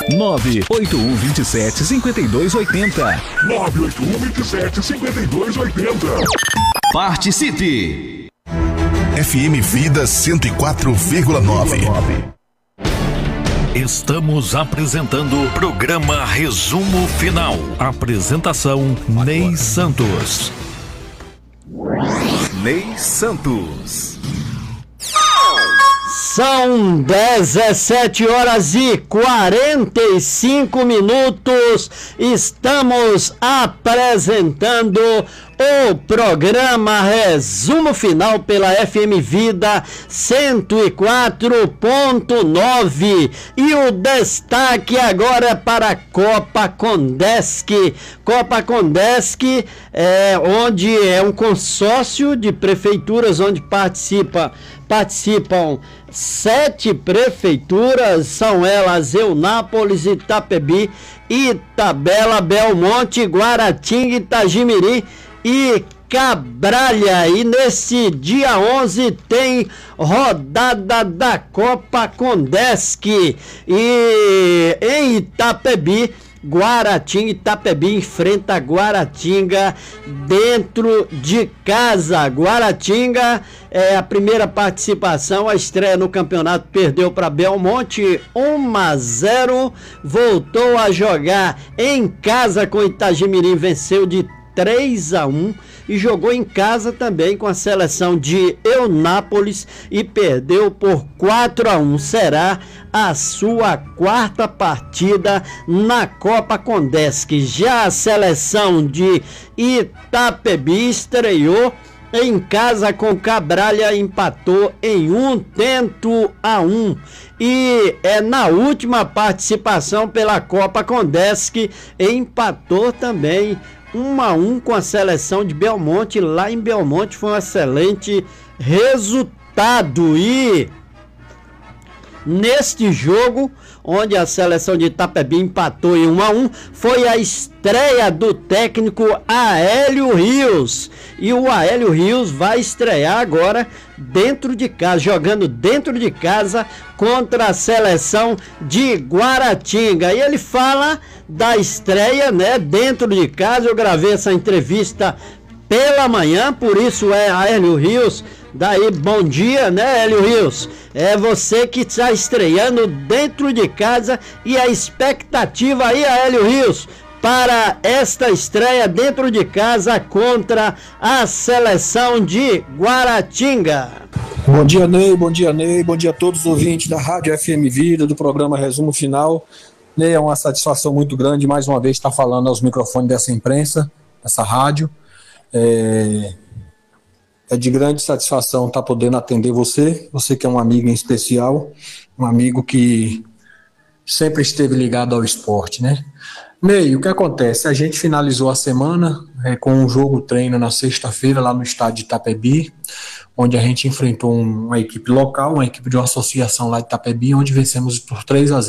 98127-5280. 98127-5280. Participe! FM Vida 104,9. Estamos apresentando o programa Resumo Final. Apresentação Ney Santos. Ney Santos. São 17h45. Estamos apresentando o programa Resumo Final pela FM Vida 104.9. E o destaque agora é para a Copa Condesc. Copa Condesc onde é um consórcio de prefeituras onde participam 7 prefeituras, são elas Eunápolis, Itapebi, Itabela, Belmonte, Guaratinga, Itagimirim e Cabralha. E nesse dia 11 tem rodada da Copa Condesc. E em Itapebi, Guaratinga, Itapebi enfrenta Guaratinga dentro de casa. Guaratinga é a primeira participação, a estreia no campeonato, perdeu para Belmonte 1-0, voltou a jogar em casa com Itagimirim, venceu de 3-1 e jogou em casa também com a seleção de Eunápolis e perdeu por 4-1. Será a sua 4ª partida na Copa Condesc. Já a seleção de Itapebi estreou em casa com Cabralha, empatou em 1-1. E na última participação pela Copa Condesc empatou também 1-1 com a seleção de Belmonte. Lá em Belmonte foi um excelente resultado. E neste jogo, onde a seleção de Itapebi empatou em 1-1, foi a estreia do técnico Aélio Rios. E o Aélio Rios vai estrear agora dentro de casa, jogando dentro de casa contra a seleção de Guaratinga. E ele fala da estreia, dentro de casa. Eu gravei essa entrevista pela manhã, por isso Aélio Rios. Daí, bom dia, Hélio Rios? É você que está estreando dentro de casa, e a expectativa aí, Hélio Rios, para esta estreia dentro de casa contra a seleção de Guaratinga. Bom dia, Ney, bom dia, a todos os ouvintes da Rádio FM Vida, do programa Resumo Final. Ney, é uma satisfação muito grande, mais uma vez, estar falando aos microfones dessa imprensa, dessa rádio. É de grande satisfação estar podendo atender você que é um amigo em especial, um amigo que sempre esteve ligado ao esporte, Ney, o que acontece? A gente finalizou a semana com um jogo-treino na sexta-feira lá no estádio de Itapebi, onde a gente enfrentou uma equipe local, uma equipe de uma associação lá de Itapebi, onde vencemos por 3-0.